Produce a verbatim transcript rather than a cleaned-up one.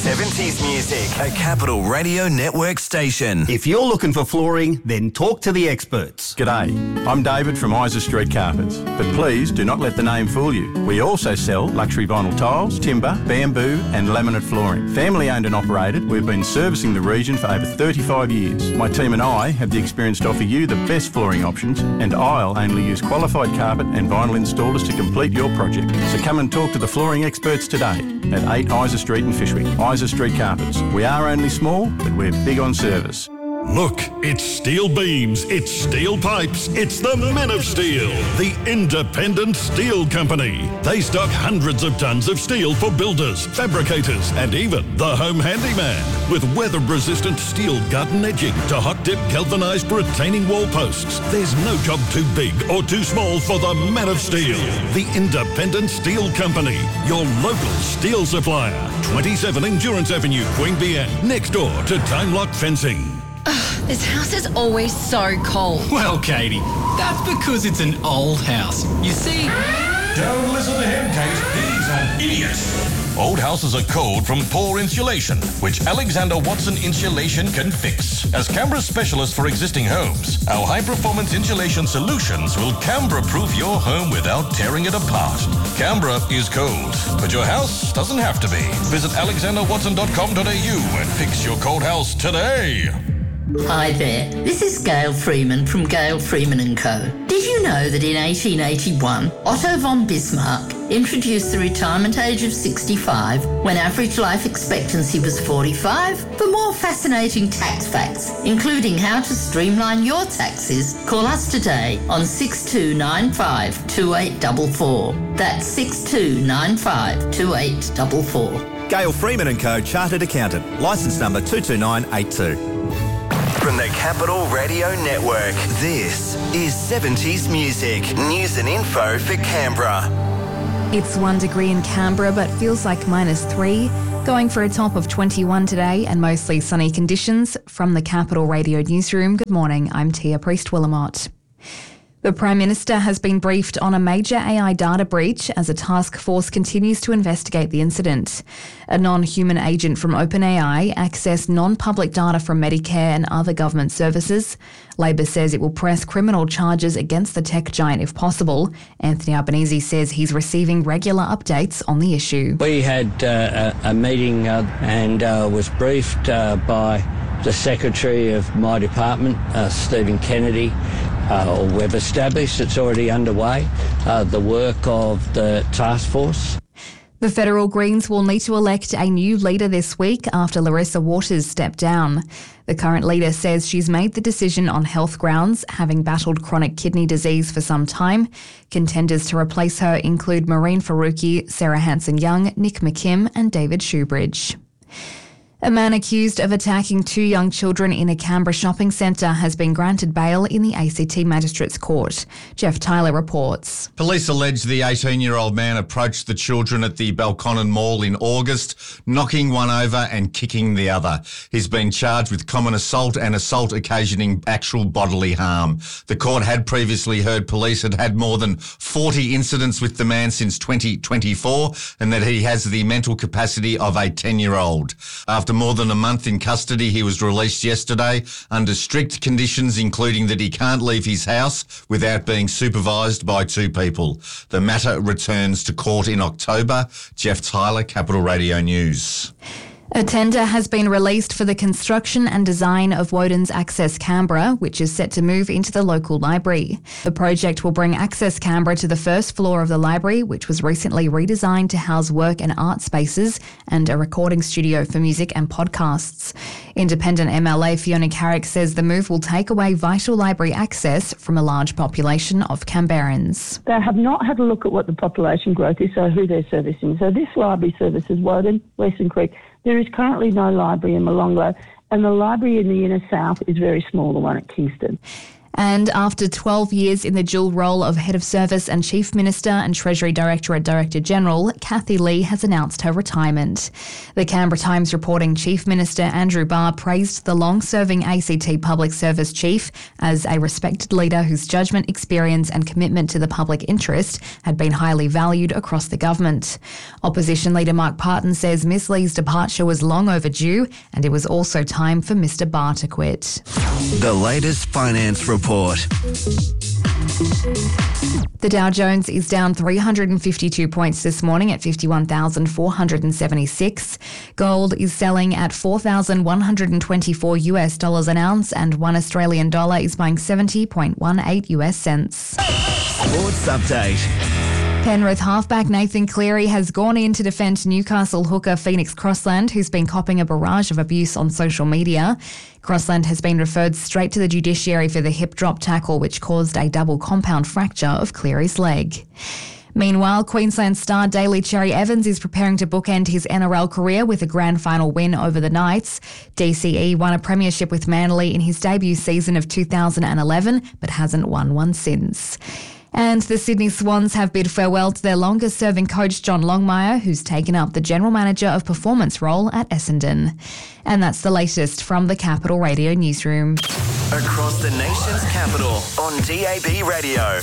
seventies music, a Capital Radio Network station. If you're looking for flooring, then talk to the experts. G'day, I'm David from Isa Street Carpets, but please do not let the name fool you. We also sell luxury vinyl tiles, timber, bamboo and laminate flooring. Family owned and operated, we've been servicing the region for over thirty-five years. My team and I have the experience to offer you the best flooring options, and I'll only use qualified carpet and vinyl installers to complete your project. So come and talk to the flooring experts today at eight Isa Street in Fishwick. Isa Street Carpets. We are only small, but we're big on service. Look, it's steel beams, it's steel pipes, it's the Men of Steel, the independent steel company. They stock hundreds of tons of steel for builders, fabricators and even the home handyman. With weather-resistant steel garden edging to hot-dip galvanised retaining wall posts, there's no job too big or too small for the Men of Steel, the independent steel company, your local steel supplier. twenty-seven Endurance Avenue, Queanbeyan, next door to Time Lock Fencing. Ugh, this house is always so cold. Well, Katie, that's because it's an old house. You see... Don't listen to him, Kate. He's an idiot. Old houses are cold from poor insulation, which Alexander Watson Insulation can fix. As Canberra's specialist for existing homes, our high-performance insulation solutions will Canberra-proof your home without tearing it apart. Canberra is cold, but your house doesn't have to be. Visit alexander watson dot com dot a u and fix your cold house today. Hi there, this is Gail Freeman from Gail Freeman and Co. Did you know that in eighteen eighty-one, Otto von Bismarck introduced the retirement age of sixty-five when average life expectancy was forty-five? For more fascinating tax facts, including how to streamline your taxes, call us today on six two nine five two eight four four. That's six two nine five two eight four four. Gail Freeman and Co. Chartered Accountant, licence number two two nine eight two. From the Capital Radio Network, this is seventies music, news and info for Canberra. It's one degree in Canberra, but feels like minus three. Going for a top of twenty-one today and mostly sunny conditions. From the Capital Radio Newsroom, good morning, I'm Tia Priest-Willamott. The Prime Minister has been briefed on a major A I data breach as a task force continues to investigate the incident. A non-human agent from OpenAI accessed non-public data from Medicare and other government services. Labor says it will press criminal charges against the tech giant if possible. Anthony Albanese says he's receiving regular updates on the issue. We had uh, a, a meeting uh, and uh, was briefed uh, by the Secretary of my department, uh, Stephen Kennedy. Uh, we've established, it's already underway, uh, the work of the task force. The federal Greens will need to elect a new leader this week after Larissa Waters stepped down. The current leader says she's made the decision on health grounds, having battled chronic kidney disease for some time. Contenders to replace her include Maureen Faruqi, Sarah Hanson-Young, Nick McKim and David Shoebridge. A man accused of attacking two young children in a Canberra shopping centre has been granted bail in the A C T Magistrates Court. Jeff Tyler reports. Police allege the eighteen-year-old man approached the children at the Belconnen Mall in August, knocking one over and kicking the other. He's been charged with common assault and assault occasioning actual bodily harm. The court had previously heard police had had more than forty incidents with the man since twenty twenty-four and that he has the mental capacity of a ten-year-old. After more than a month in custody, he was released yesterday under strict conditions, including that he can't leave his house without being supervised by two people. The matter returns to court in October. Jeff Tyler, Capital Radio News. A tender has been released for the construction and design of Woden's Access Canberra, which is set to move into the local library. The project will bring Access Canberra to the first floor of the library, which was recently redesigned to house work and art spaces and a recording studio for music and podcasts. Independent M L A Fiona Carrick says the move will take away vital library access from a large population of Canberrans. They have not had a look at what the population growth is, so who they're servicing. So this library services Woden, Western Creek. There is currently no library in Molonglo, and the library in the inner south is very small, the one at Kingston. And after twelve years in the dual role of Head of Service and Chief Minister and Treasury Directorate Director General, Kathy Lee has announced her retirement. The Canberra Times reporting Chief Minister Andrew Barr praised the long-serving A C T Public Service Chief as a respected leader whose judgment, experience and commitment to the public interest had been highly valued across the government. Opposition Leader Mark Parton says Miss Lee's departure was long overdue and it was also time for Mr Barr to quit. The latest finance report. The Dow Jones is down three hundred fifty-two points this morning at fifty-one thousand four hundred seventy-six. Gold is selling at four thousand one hundred twenty-four US dollars an ounce and one Australian dollar is buying seventy point one eight US cents. Sports update. Penrith halfback Nathan Cleary has gone in to defend Newcastle hooker Phoenix Crossland, who's been copping a barrage of abuse on social media. Crossland has been referred straight to the judiciary for the hip drop tackle, which caused a double compound fracture of Cleary's leg. Meanwhile, Queensland star Daly Cherry Evans is preparing to bookend his N R L career with a grand final win over the Knights. D C E won a premiership with Manly in his debut season of two thousand eleven, but hasn't won one since. And the Sydney Swans have bid farewell to their longest-serving coach John Longmire, who's taken up the General Manager of Performance role at Essendon. And that's the latest from the Capital Radio newsroom. Across the nation's capital on D A B Radio.